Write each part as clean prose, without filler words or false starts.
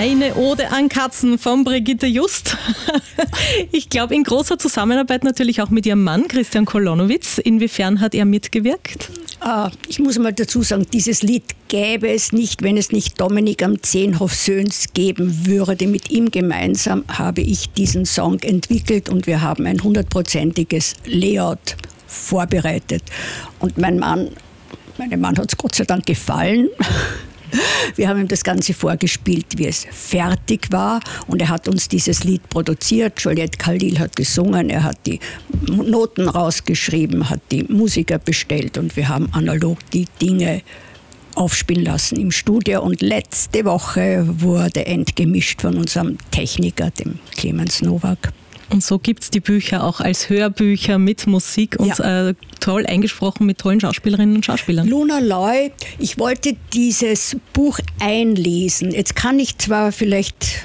Eine Ode an Katzen von Brigitte Just. Ich glaube, in großer Zusammenarbeit natürlich auch mit ihrem Mann, Christian Kolonowitz. Inwiefern hat er mitgewirkt? Ich muss mal dazu sagen, dieses Lied gäbe es nicht, wenn es nicht Dominik am Zeenhof-Söhns geben würde. Mit ihm gemeinsam habe ich diesen Song entwickelt und wir haben ein 100%iges Layout vorbereitet. Und meinem Mann hat es Gott sei Dank gefallen. Wir haben ihm das Ganze vorgespielt, wie es fertig war, und er hat uns dieses Lied produziert. Juliette Khalil hat gesungen, er hat die Noten rausgeschrieben, hat die Musiker bestellt und wir haben analog die Dinge aufspielen lassen im Studio. Und letzte Woche wurde endgemischt von unserem Techniker, dem Clemens Nowak. Und so gibt es die Bücher auch als Hörbücher mit Musik und toll eingesprochen mit tollen Schauspielerinnen und Schauspielern. Luna Loy, ich wollte dieses Buch einlesen. Jetzt kann ich zwar vielleicht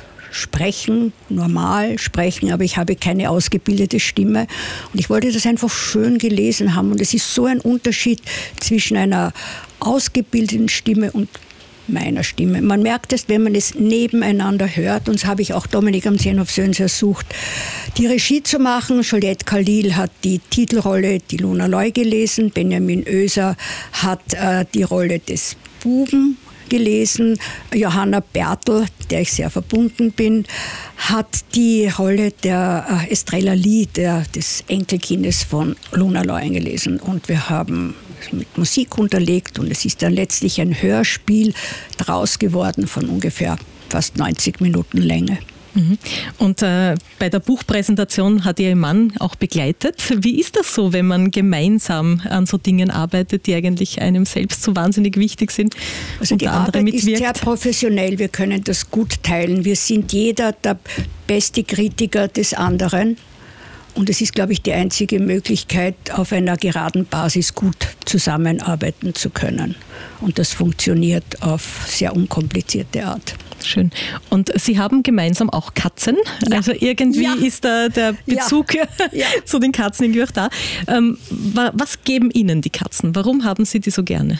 normal sprechen, aber ich habe keine ausgebildete Stimme. Und ich wollte das einfach schön gelesen haben. Und es ist so ein Unterschied zwischen einer ausgebildeten Stimme und meiner Stimme. Man merkt es, wenn man es nebeneinander hört. Und so habe ich auch Dominik am Zeenhof-Söhns ersucht, die Regie zu machen. Juliette Khalil hat die Titelrolle, die Luna Loy, gelesen. Benjamin Oeser hat die Rolle des Buben gelesen. Johanna Bertel, der ich sehr verbunden bin, hat die Rolle der Estrella Lee, des Enkelkindes von Luna Loy, eingelesen. Und wir haben mit Musik unterlegt und es ist dann letztlich ein Hörspiel draus geworden von ungefähr fast 90 Minuten Länge. Und bei der Buchpräsentation hat Ihr Mann auch begleitet. Wie ist das so, wenn man gemeinsam an so Dingen arbeitet, die eigentlich einem selbst so wahnsinnig wichtig sind? Also die Arbeit ist sehr professionell, wir können das gut teilen. Wir sind jeder der beste Kritiker des anderen. Und es ist, glaube ich, die einzige Möglichkeit, auf einer geraden Basis gut zusammenarbeiten zu können. Und das funktioniert auf sehr unkomplizierte Art. Schön. Und Sie haben gemeinsam auch Katzen. Ja. Also irgendwie ist da der Bezug zu den Katzen irgendwie auch da. Was geben Ihnen die Katzen? Warum haben Sie die so gerne?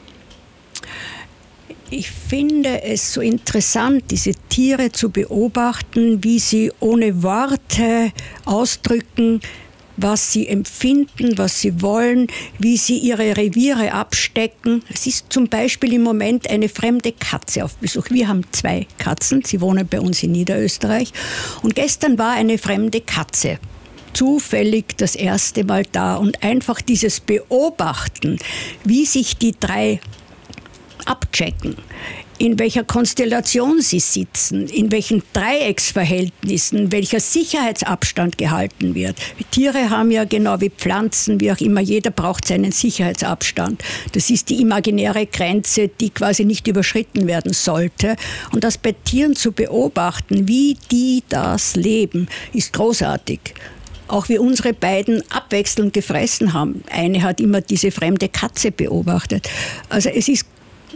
Ich finde es so interessant, diese Tiere zu beobachten, wie sie ohne Worte ausdrücken, was sie empfinden, was sie wollen, wie sie ihre Reviere abstecken. Es ist zum Beispiel im Moment eine fremde Katze auf Besuch. Wir haben 2 Katzen, sie wohnen bei uns in Niederösterreich. Und gestern war eine fremde Katze zufällig das erste Mal da. Und einfach dieses Beobachten, wie sich die 3 abchecken, in welcher Konstellation sie sitzen, in welchen Dreiecksverhältnissen, welcher Sicherheitsabstand gehalten wird. Tiere haben ja genau wie Pflanzen, wie auch immer, jeder braucht seinen Sicherheitsabstand. Das ist die imaginäre Grenze, die quasi nicht überschritten werden sollte. Und das bei Tieren zu beobachten, wie die das leben, ist großartig. Auch wie unsere beiden abwechselnd gefressen haben. Eine hat immer diese fremde Katze beobachtet. Also es ist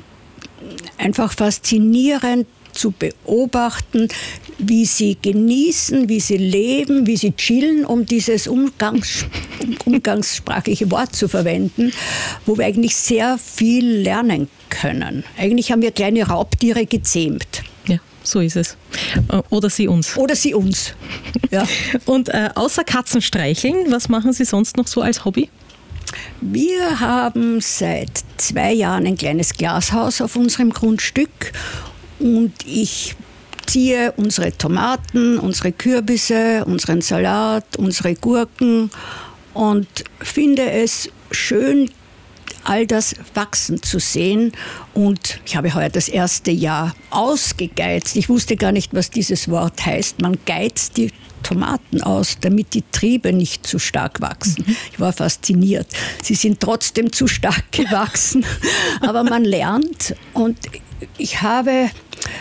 einfach faszinierend zu beobachten, wie sie genießen, wie sie leben, wie sie chillen, um dieses umgangssprachliche Wort zu verwenden, wo wir eigentlich sehr viel lernen können. Eigentlich haben wir kleine Raubtiere gezähmt. Ja, so ist es. Oder sie uns. Oder sie uns, ja. Und außer Katzen streicheln, was machen Sie sonst noch so als Hobby? Wir haben seit 2 Jahren ein kleines Glashaus auf unserem Grundstück und ich ziehe unsere Tomaten, unsere Kürbisse, unseren Salat, unsere Gurken und finde es schön, all das wachsen zu sehen. Und ich habe heuer das erste Jahr ausgegeizt. Ich wusste gar nicht, was dieses Wort heißt. Man geizt die Tomaten aus, damit die Triebe nicht zu stark wachsen. Ich war fasziniert. Sie sind trotzdem zu stark gewachsen, aber man lernt. Und ich habe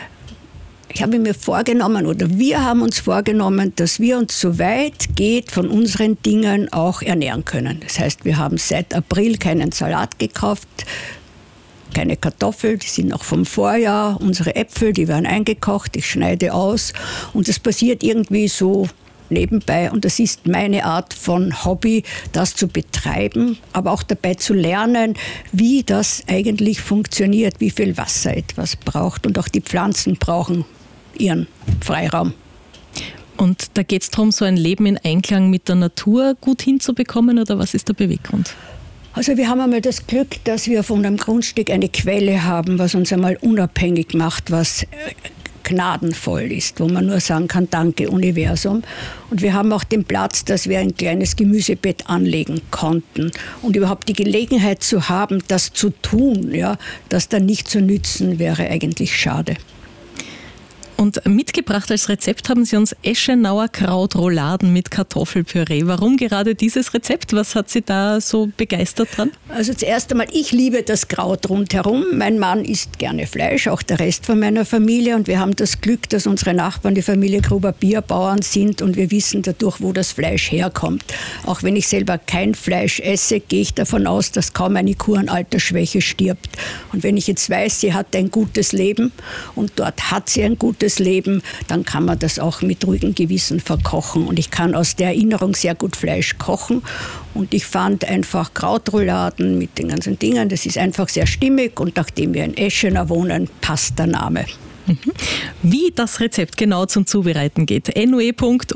mir vorgenommen, oder wir haben uns vorgenommen, dass wir uns so weit geht von unseren Dingen auch ernähren können. Das heißt, wir haben seit April keinen Salat gekauft, keine Kartoffeln, die sind noch vom Vorjahr. Unsere Äpfel, die werden eingekocht, ich schneide aus. Und das passiert irgendwie so nebenbei. Und das ist meine Art von Hobby, das zu betreiben, aber auch dabei zu lernen, wie das eigentlich funktioniert, wie viel Wasser etwas braucht. Und auch die Pflanzen brauchen ihren Freiraum. Und da geht es darum, so ein Leben in Einklang mit der Natur gut hinzubekommen, oder was ist der Beweggrund? Also wir haben einmal das Glück, dass wir von einem Grundstück eine Quelle haben, was uns einmal unabhängig macht, was gnadenvoll ist, wo man nur sagen kann, danke Universum. Und wir haben auch den Platz, dass wir ein kleines Gemüsebett anlegen konnten. Und überhaupt die Gelegenheit zu haben, das zu tun, ja, das dann nicht zu nützen, wäre eigentlich schade. Und mitgebracht als Rezept haben Sie uns Eschenauer Krautrouladen mit Kartoffelpüree. Warum gerade dieses Rezept? Was hat Sie da so begeistert dran? Also zuerst einmal, ich liebe das Kraut rundherum. Mein Mann isst gerne Fleisch, auch der Rest von meiner Familie. Und wir haben das Glück, dass unsere Nachbarn die Familie Gruber Bierbauern sind und wir wissen dadurch, wo das Fleisch herkommt. Auch wenn ich selber kein Fleisch esse, gehe ich davon aus, dass kaum eine Kuh an Altersschwäche stirbt. Und wenn ich jetzt weiß, sie hat ein gutes Leben und dort hat sie ein gutes Leben, dann kann man das auch mit ruhigem Gewissen verkochen. Und ich kann aus der Erinnerung sehr gut Fleisch kochen. Und ich fand einfach Krautrouladen mit den ganzen Dingen, das ist einfach sehr stimmig. Und nachdem wir in Eschenau wohnen, passt der Name. Wie das Rezept genau zum Zubereiten geht, noe.orf.at.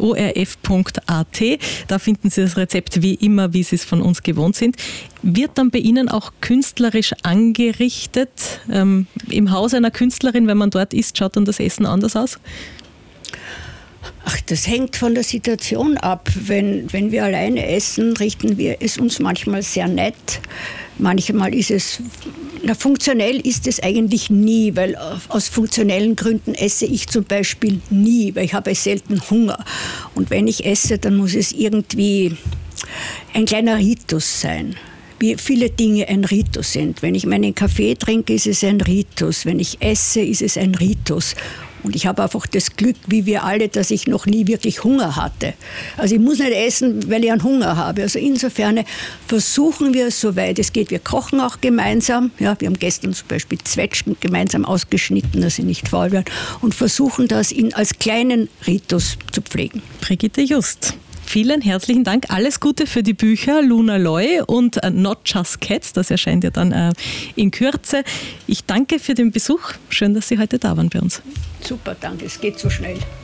Da finden Sie das Rezept wie immer, wie Sie es von uns gewohnt sind. Wird dann bei Ihnen auch künstlerisch angerichtet? Im Haus einer Künstlerin, wenn man dort isst, schaut dann das Essen anders aus? Ach, das hängt von der Situation ab. Wenn wir alleine essen, richten wir es uns manchmal sehr nett. Manchmal ist es, funktionell ist es eigentlich nie, weil aus funktionellen Gründen esse ich zum Beispiel nie, weil ich habe selten Hunger. Und wenn ich esse, dann muss es irgendwie ein kleiner Ritus sein. Wie viele Dinge ein Ritus sind. Wenn ich meinen Kaffee trinke, ist es ein Ritus. Wenn ich esse, ist es ein Ritus. Und ich habe einfach das Glück, wie wir alle, dass ich noch nie wirklich Hunger hatte. Also ich muss nicht essen, weil ich einen Hunger habe. Also insofern versuchen wir, soweit es geht, wir kochen auch gemeinsam. Ja, wir haben gestern zum Beispiel Zwetschgen gemeinsam ausgeschnitten, dass sie nicht faul werden. Und versuchen das als kleinen Ritus zu pflegen. Brigitte Just. Vielen herzlichen Dank. Alles Gute für die Bücher Luna Loy und Not Just Cats. Das erscheint ja dann in Kürze. Ich danke für den Besuch. Schön, dass Sie heute da waren bei uns. Super, danke. Es geht so schnell.